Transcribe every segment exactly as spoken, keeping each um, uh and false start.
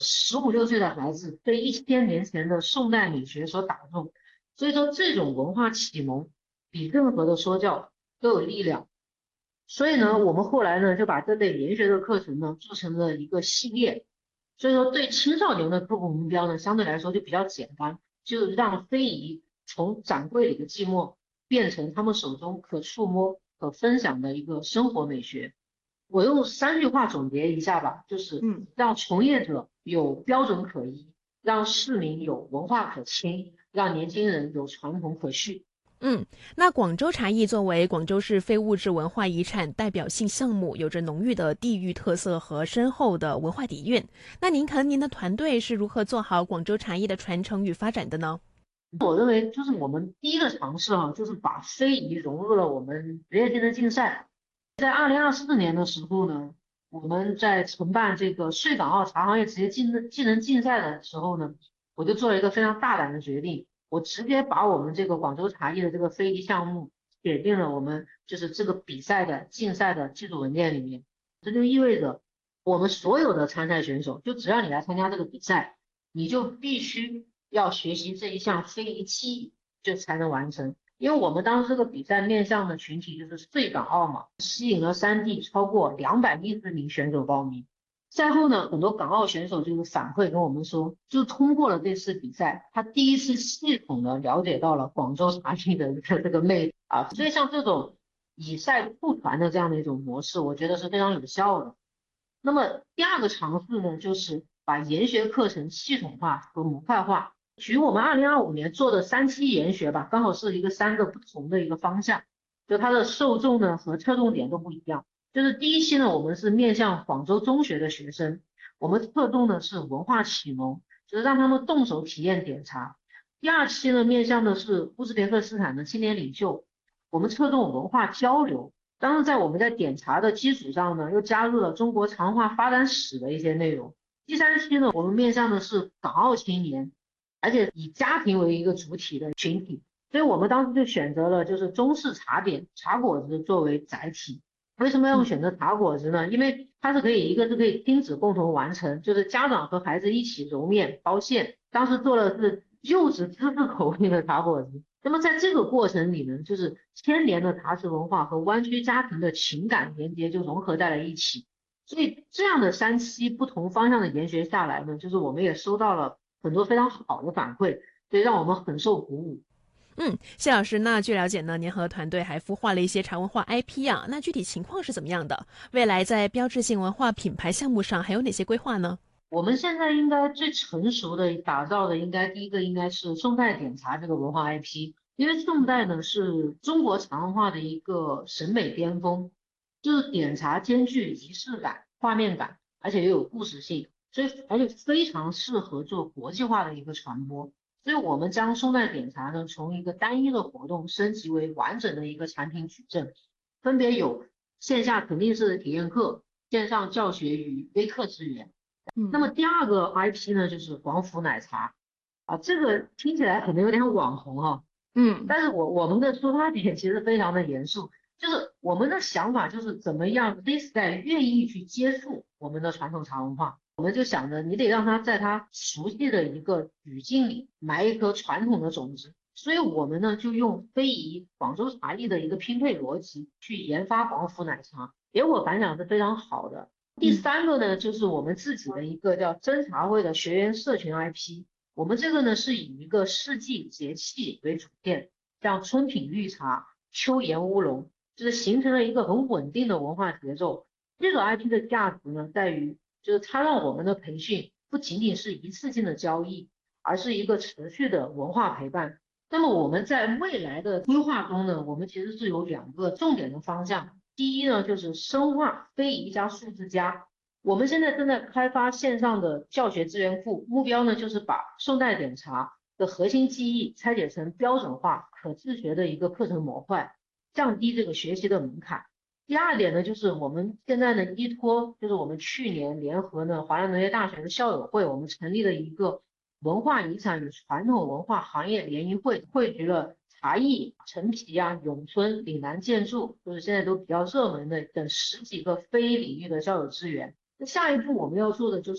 十五六岁的孩子被一千年前的宋代美学所打动，所以说这种文化启蒙比任何的说教都有力量。所以呢，我们后来呢就把这类研学的课程呢做成了一个系列。所以说对青少年的刻苦目标呢相对来说就比较简单，就让非遗从掌柜里的寂寞变成他们手中可触摸、可分享的一个生活美学。我用三句话总结一下吧，就是嗯。 让从业者有标准可依，让市民有文化可亲，让年轻人有传统可续。 嗯，那广州茶艺作为广州市非物质文化遗产代表性项目，有着浓郁的地域特色和深厚的文化底蕴。那您和您的团队是如何做好广州茶艺的传承与发展的呢？ 我认为就是我们第一个尝试啊，就是把非遗融入了我们职业竞争竞赛。在二零二四年的时候呢，我们在承办这个穗港澳茶行业职业竞争技能竞赛的时候呢，我就做了一个非常大胆的决定，我直接把我们这个广州茶艺的这个非遗项目写进了我们就是这个比赛的竞赛的技术文件里面。这就意味着我们所有的参赛选手，就只要你来参加这个比赛，你就必须要学习这一项非遗技艺，就才能完成。因为我们当时这个比赛面向的群体就是穗港澳嘛，吸引了三地超过两百一十名选手报名。赛后呢，很多港澳选手就是反馈跟我们说，就通过了这次比赛，他第一次系统的了解到了广州茶艺的这个魅力啊。所以像这种以赛互传的这样的一种模式，我觉得是非常有效的。那么第二个尝试呢，就是把研学课程系统化和模块化。举我们二零二五年做的三期研学吧，刚好是一个三个不同的一个方向，就它的受众呢和侧重点都不一样。就是第一期呢，我们是面向广州中学的学生，我们侧重的是文化启蒙，就是让他们动手体验点茶。第二期呢，面向的是乌兹别克斯坦的青年领袖，我们侧重文化交流。当然，在我们在点茶的基础上呢，又加入了中国茶文化发展史的一些内容。第三期呢，我们面向的是港澳青年，而且以家庭为一个主体的群体，所以我们当时就选择了就是中式茶点茶果子作为载体。为什么要选择茶果子呢？因为它是可以，一个是可以亲子共同完成，就是家长和孩子一起揉面包馅。当时做的是柚子芝士口味的茶果子。那么在这个过程里呢，就是千年的茶食文化和湾区家庭的情感连接就融合在了一起。所以这样的三期不同方向的研学下来呢，就是我们也收到了很多非常好的反馈，所以让我们很受鼓舞。 嗯，谢老师，那据了解呢，您和团队还孵化了一些茶文化 I P 啊，那具体情况是怎么样的？未来在标志性文化品牌项目上还有哪些规划呢？ 我们现在应该最成熟的打造的，应该第一个应该是宋代点茶这个文化 I P，因为宋代呢是中国茶文化的一个审美巅峰，就是点茶兼具仪式感、画面感，而且又有故事性，所以而且非常适合做国际化的一个传播。所以我们将宋代点茶呢从一个单一的活动升级为完整的一个产品矩阵，分别有线下沉浸式的体验课、线上教学与微课资源。那么嗯。 第二个 I P 呢，就是广府奶茶啊，这个听起来可能有点网红哈， 嗯。 但是我我们的出发点其实非常的严肃，就是我们的想法就是怎么样 this 代愿意去接触我们的传统茶文化，我们就想着你得让他在他熟悉的一个语境里埋一颗传统的种子，所以我们呢就用非遗广州茶艺的一个拼配逻辑去研发广府奶茶，结果反响是非常好的。第嗯。 三个呢，就是我们自己的一个叫真茶会的学员社群 I P。我们这个呢是以一个四季节气为主线，像春品绿茶、秋研乌龙，就是形成了一个很稳定的文化节奏。这个 I P 的价值呢，在于就是它让我们的培训不仅仅是一次性的交易，而是一个持续的文化陪伴。那么我们在未来的规划中呢，我们其实是有两个重点的方向。第一呢，就是深化非遗加数字加。我们现在正在开发线上的教学资源库，目标呢就是把宋代点茶的核心技艺拆解成标准化、可自学的一个课程模块，降低这个学习的门槛。第二点呢，就是我们现在呢依托，就是我们去年联合呢华南农业大学的校友会，我们成立了一个文化遗产与传统文化行业联谊会，汇聚了茶艺、陈皮啊、咏春、岭南建筑，就是现在都比较热门的等十几个非领域的校友资源。那下一步我们要做的就是打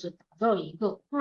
造一个个